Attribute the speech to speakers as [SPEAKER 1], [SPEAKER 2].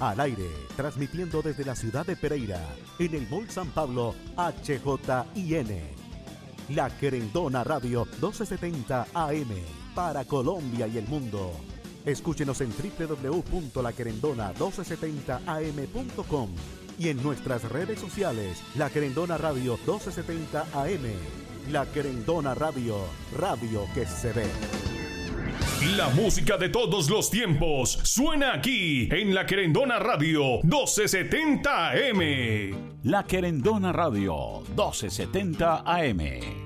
[SPEAKER 1] Al aire, transmitiendo desde la ciudad de Pereira, en el Mall San Pablo, HJIN. La Querendona Radio 1270 AM, para Colombia y el mundo. Escúchenos en www.laquerendona1270am.com y en nuestras redes sociales, La Querendona Radio 1270 AM. La Querendona Radio, radio que se ve.
[SPEAKER 2] La música de todos los tiempos suena aquí en La Querendona Radio 1270 AM.
[SPEAKER 3] La Querendona Radio 1270 AM.